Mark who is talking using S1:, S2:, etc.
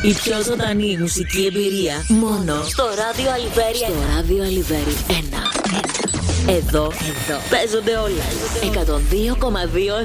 S1: Η πιο ζωντανή μουσική εμπειρία μόνο στο ράδιο Αλιβέρι. Στο ράδιο Αλιβέρι 1. Εδώ παίζονται όλα. 102,2